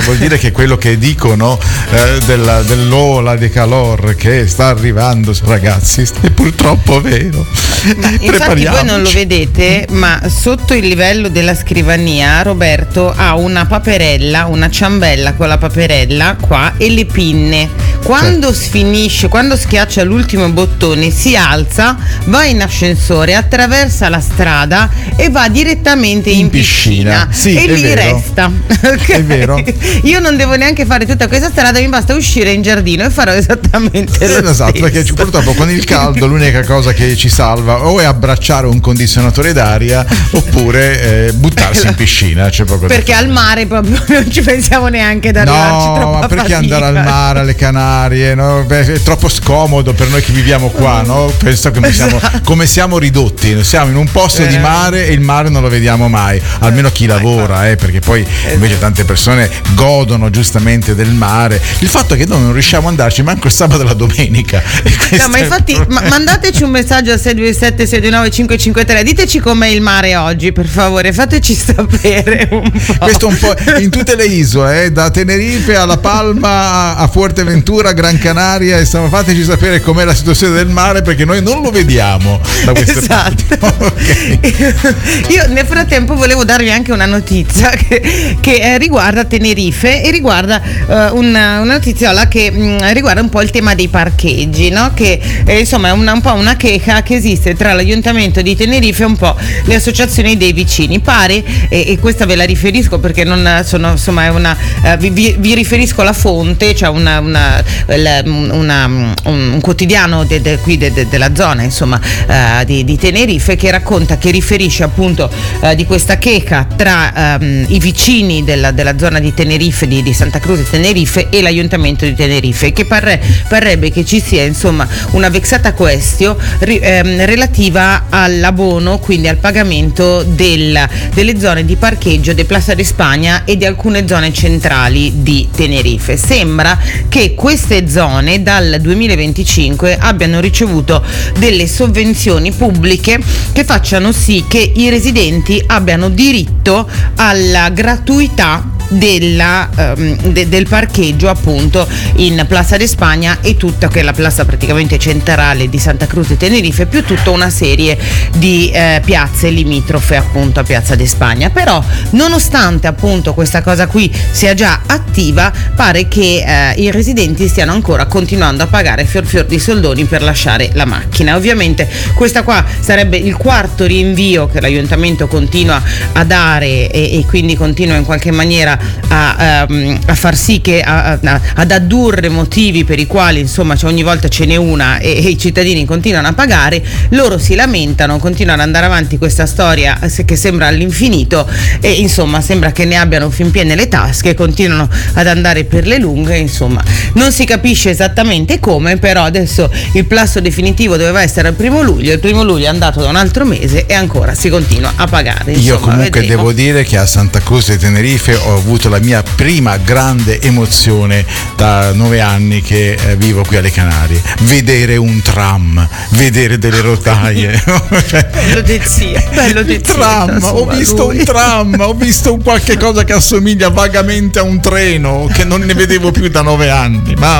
vuol dire che quello che dicono dell'ola di calor che sta arrivando, ragazzi, è purtroppo vero. Infatti voi non lo vedete, ma sotto il livello della scrivania Roberto ha una paperella, una ciambella con la paperella qua e le pinne. Quando finisce, quando schiaccia l'ultimo bottone, si alza, va in ascensore, attraversa la strada e va direttamente in piscina. Sì, e lì vero. resta. È vero. Io non devo neanche fare tutta questa strada, mi basta uscire in giardino e farò esattamente lo Esatto, stesso. perché purtroppo con il caldo l'unica cosa che ci salva o è abbracciare un condizionatore d'aria oppure buttarsi in piscina. C'è proprio perché al mare proprio non ci pensiamo neanche ad arrivarci. No, troppa ma perché fatica. andare al mare, alle Canarie, no? Beh, è troppo scomodo per noi che viviamo qua, no? Penso che come siamo ridotti, siamo in un posto di mare e il mare non lo vediamo mai, almeno chi lavora, perché poi invece tante persone godono giustamente del mare. Il fatto è che noi non riusciamo ad andarci manco il sabato e la domenica. No, ma infatti mandateci un messaggio al 627 629 553, diteci com'è il mare oggi, per favore, fateci sapere un po'. Questo un po' in tutte le isole, da Tenerife alla Palma a Fuerteventura, Gran Canaria, e fateci sapere com'è la situazione del mare, perché noi non lo vediamo da queste parti. Okay. Io nel frattempo volevo darvi anche una notizia che riguarda Tenerife e riguarda una notiziola che riguarda un po' il tema dei parcheggi, no? Che insomma è un po' una queja che esiste tra l'Ayuntamiento di Tenerife e un po' le associazioni dei vicini. Pare, e questa ve la riferisco perché non sono, insomma, è una vi riferisco la fonte, cioè un quotidiano della zona, insomma, di Tenerife, che racconta, che riferisce appunto di questa queja tra i vicini della zona di Tenerife, di Santa Cruz de Tenerife, e l'Ayuntamiento di Tenerife, che parrebbe che ci sia, insomma, una vexata questio relativa all'abono, quindi al pagamento delle zone di parcheggio di Plaza de Spagna e di alcune zone centrali di Tenerife. Sembra che queste zone dal 2025 abbiano ricevuto delle sovvenzioni pubbliche che facciano sì che i residenti abbiano diritto alla gratuità del parcheggio appunto in Plaza de Spagna e tutta, che è la plaza praticamente centrale di Santa Cruz de Tenerife, più tutta una serie di piazze limitrofe appunto a Piazza de Spagna. Però nonostante appunto questa cosa qui sia già attiva, pare che i residenti stiano ancora continuando a pagare fior di soldoni per lasciare la macchina. Ovviamente questa qua sarebbe il quarto rinvio che l'Ayuntamiento continua a dare e quindi continua in qualche maniera a far sì che ad addurre motivi per i quali, insomma, ogni volta ce n'è una e i cittadini continuano a pagare. Loro si lamentano, continuano ad andare avanti questa storia che sembra all'infinito e insomma sembra che ne abbiano fin piene le tasche, continuano ad andare per le lunghe, insomma non si capisce esattamente come, però adesso il plazo definitivo doveva essere il 1° luglio, il 1° luglio è andato da un altro mese e ancora si continua a pagare, insomma. Io comunque vedremo. devo dire che a Santa Cruz de Tenerife ho avuto la mia prima grande emozione da 9 anni che vivo qui alle Canarie: vedere un tram, vedere delle rotaie. bello di tram, ho visto un tram, ho visto un qualche cosa che assomiglia vagamente a un treno, che non ne vedevo più da 9 anni. Mamma